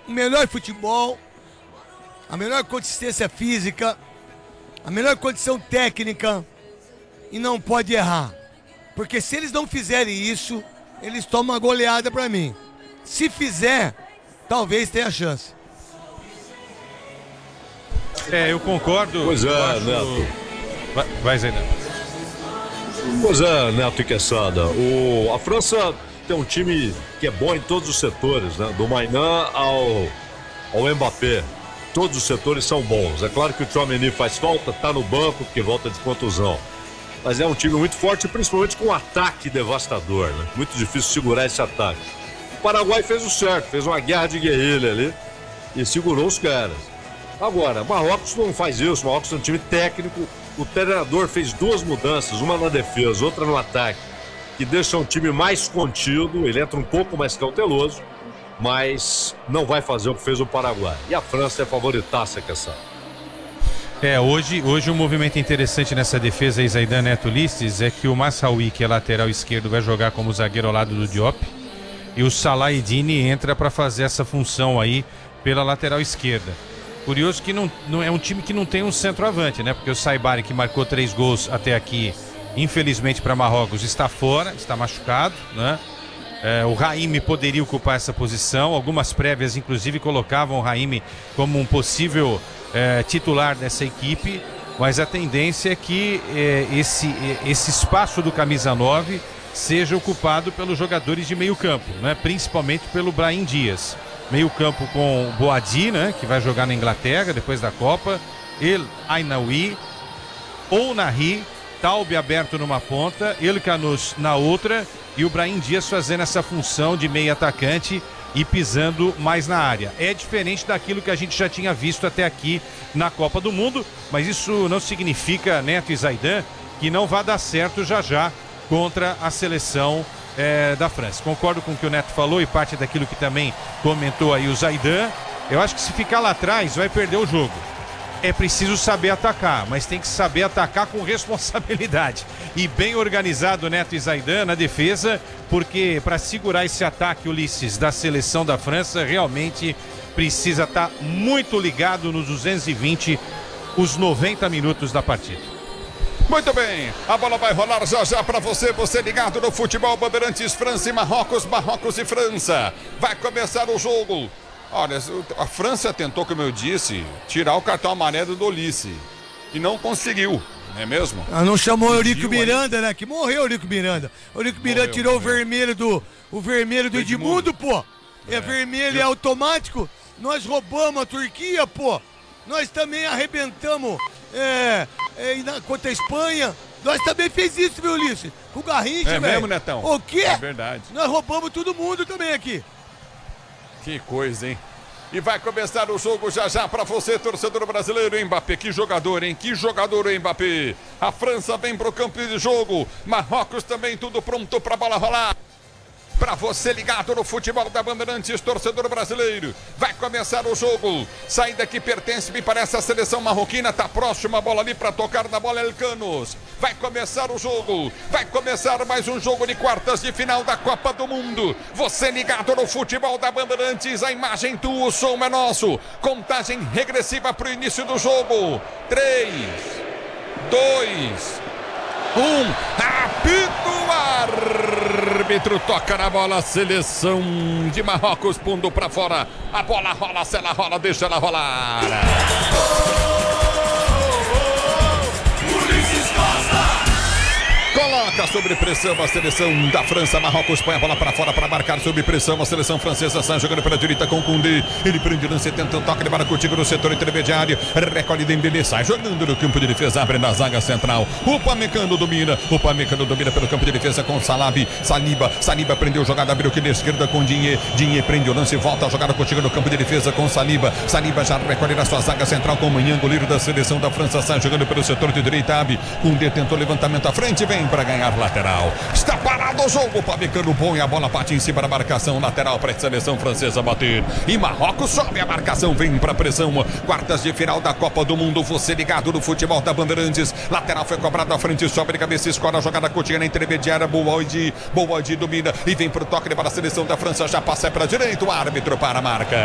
o melhor futebol, a melhor consistência física, a melhor condição técnica e não pode errar. Porque se eles não fizerem isso, eles tomam uma goleada pra mim. Se fizer, talvez tenha chance. Eu concordo. Pois é, acho... Neto. Vai, Zé Neto. Pois é, Neto e Quesada. A França tem um time que é bom em todos os setores, né? Do Maignan ao Mbappé. Todos os setores são bons. É claro que o Tchouaméni faz falta, tá no banco porque volta de contusão. Mas é um time muito forte, principalmente com um ataque devastador, né? Muito difícil segurar esse ataque. O Paraguai fez o certo, fez uma guerra de guerrilha ali e segurou os caras. Agora, Marrocos não faz isso, Marrocos é um time técnico. O treinador fez 2 mudanças, uma na defesa, outra no ataque, que deixa um time mais contido, ele entra um pouco mais cauteloso, mas não vai fazer o que fez o Paraguai. E a França é favoritaça, que essa. Hoje um movimento interessante nessa defesa aí, Zaidan, Neto, Ulisses, é que o Massaoui, que é lateral esquerdo, vai jogar como zagueiro ao lado do Diop, e o Salah Eddine entra para fazer essa função aí pela lateral esquerda. Curioso que não é um time que não tem um centroavante, né? Porque o Saibari, que marcou 3 gols até aqui, infelizmente para Marrocos, está fora, está machucado, né? O Raimi poderia ocupar essa posição. Algumas prévias, inclusive, colocavam o Raimi como um possível titular dessa equipe, mas a tendência é que esse espaço do camisa 9 seja ocupado pelos jogadores de meio campo, né? Principalmente pelo Brahim Dias. Meio campo com Boadi, né, que vai jogar na Inglaterra depois da Copa, El Ainaoui, ou Nahri, Taube aberto numa ponta, El Canous na outra, e o Brahim Dias fazendo essa função de meio atacante e pisando mais na área. É diferente daquilo que a gente já tinha visto até aqui na Copa do Mundo, mas isso não significa, Neto e Zaidan, que não vai dar certo já contra a seleção da França. Concordo com o que o Neto falou e parte daquilo que também comentou aí o Zaidan. Eu acho que se ficar lá atrás vai perder o jogo. É preciso saber atacar, mas tem que saber atacar com responsabilidade e bem organizado, Neto e Zaidan, na defesa, porque para segurar esse ataque, Ulisses, da seleção da França, realmente precisa estar muito ligado nos 220, os 90 minutos da partida. Muito bem, a bola vai rolar já para você ligado no Futebol Bandeirantes, França e Marrocos, Marrocos e França. Vai começar o jogo. Olha, a França tentou, como eu disse, tirar o cartão amarelo do Olise e não conseguiu, não é mesmo? Não chamou o Eurico Miranda, né? Que morreu o Eurico Miranda. O Eurico Miranda tirou o vermelho do Edmundo, pô. É vermelho, é automático. Nós roubamos a Turquia, pô. Nós também arrebentamos contra a Espanha. Nós também fez isso, meu Ulisses. Com o Garrincha, velho. É mesmo, Netão? O quê? É verdade. Nós roubamos todo mundo também aqui. Que coisa, hein? E vai começar o jogo já pra você, torcedor brasileiro. Mbappé, que jogador, hein? Que jogador, Mbappé. A França vem pro campo de jogo. Marrocos também, tudo pronto pra bola rolar. Pra você ligado no Futebol da Bandeirantes, torcedor brasileiro. Vai começar o jogo. Saída que pertence, me parece, à seleção marroquina. Tá próxima a bola ali pra tocar na bola, El Canous. Vai começar o jogo. Vai começar mais um jogo de quartas de final da Copa do Mundo. Você ligado no Futebol da Bandeirantes. A imagem tua, o som é nosso. Contagem regressiva pro início do jogo. 3, 2, 1. Apito árbitro, toca na bola, seleção de Marrocos, pondo pra fora. A bola rola, se ela rola, deixa ela rolar. Coloca sobre pressão a seleção da França. Marrocos põe a bola para fora para marcar sob pressão. A seleção francesa sai jogando pela direita com Koundé. Ele prende lance, tenta um toque de bola contigo no setor intermediário. Recolhe Dembélé, sai jogando no campo de defesa, abre na zaga central. Upamecano domina pelo campo de defesa com Saliba prendeu jogada, abriu aqui na esquerda com Digne prende o lance, volta a jogada contigo no campo de defesa com Saliba já recolhe na sua zaga central com Manhã, goleiro da seleção da França, sai jogando pelo setor de direita. Koundé tentou levantamento à frente, vem para ganhar lateral. Está parado o jogo. Pamecano põe a bola, bate em cima da marcação lateral para a seleção francesa bater. E Marrocos sobe a marcação, vem para pressão. Quartas de final da Copa do Mundo. Você ligado no Futebol da Bandeirantes. Lateral foi cobrado à frente, sobe de cabeça, escola a jogada curtinha na intermediária. Boadi domina e vem para o toque de bola. A seleção da França já passa para a direita. O árbitro para a marca.